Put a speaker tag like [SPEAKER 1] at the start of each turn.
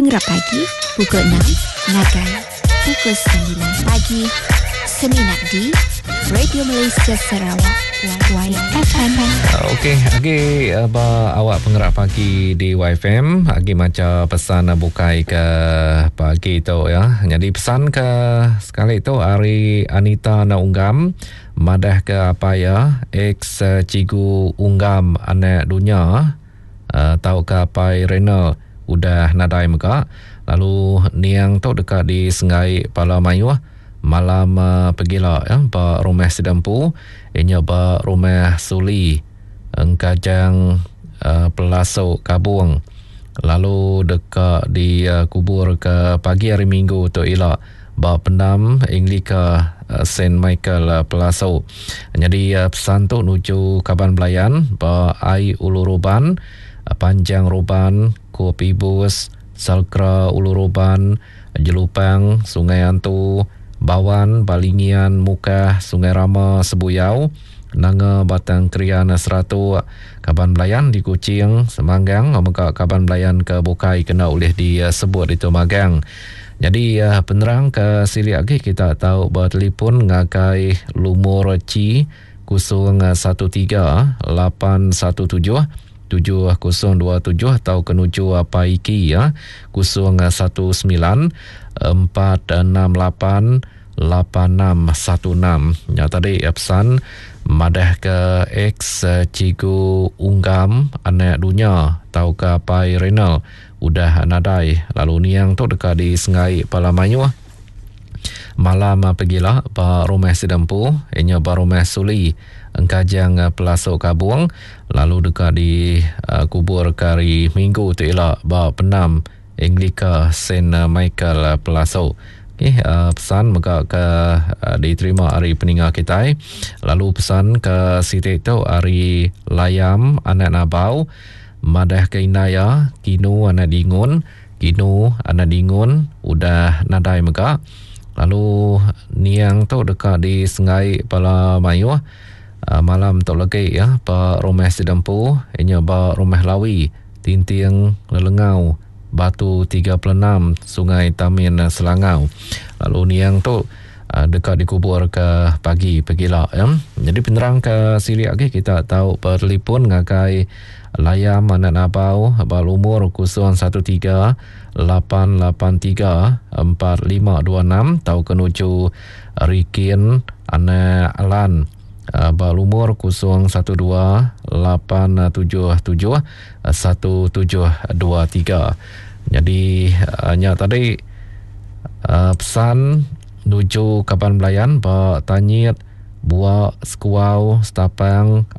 [SPEAKER 1] Penggerak pagi pukul 6, Ngagai pukul 9 pagi. Seminat di Radio Malaysia Sarawak YFM.
[SPEAKER 2] Okey, awak penggerak pagi di YFM, macam pesan bukai ke pagi tu ya. Jadi pesan ke sekali tu hari Anita na unggam madah ke apa ya, ex cigu unggam anak dunia, tahu ke apa Renal udah nadai muka. Lalu niang tu dekat di Sengai Pala Mayu malam pergilah ya, ba rumah sedempu inya ba rumah Suli Engkajang Pelasok Kabung. Lalu dekat di kubur ke pagi hari Minggu tu ialah ba pendam Anglika Saint Michael Pelasok. Jadi pesan tu nuju Kaban Belayan ba ai Ulu Roban, Panjang Roban, Kopi Bus, Salkra Ulu Roban, Jelupang, Sungai Antu, Bawan, Balingian, Muka, Sungai Rama, Sebuyau, Nanga, Batang Krian, Seratu, Kaban Belayan di Kuching, Semanggang, maka Kaban Belayan ke Bukai kena oleh disebut itu Magang. Jadi penerang ke sili lagi kita tahu bertelefon ngakai Lumur Ci 013 817 7027 atau kenuju Paiki ya 019 468 8616. Ya tadi pesan madah ke ex cigu unggam anak dunia tahu ke Pai Renal udah nadai. Lalu niang tu dekat di Sengai Palamayu malam pergilah ba rumah sedempu inya ba rumah Suli Engkajang Pelasok Kabung. Lalu dekat di kubur kari Minggu tu ialah ba penam Anglika Saint Michael Pelasok. Okay, pesan maka ke diterima hari peninggal kita. Lalu pesan ke Siti tu hari Layam anak Nabau madah ke Inaya Kinu anak Dingun, Kinu anak Dingun udah nadai maka. Lalu niang tu dekat di Sengai Pala Mayu malam tu lagi ya ba rumah sedempu inya ba rumah Lawi Tintiang Lelengau Batu 36 Sungai Tamin Selangau. Lalu niang tu dekat dikubur ke pagi pergilah ya. Jadi penerang ke sili lagi kita tahu bertelefon ngakai Layam anak Nabau bal umur 013 883 4526 tahu kenuju Rikin anak Alan bal umur 012 877 1723. Jadi hanya tadi pesan nuju Kaban Belayan ba tanyit buah skuau stapang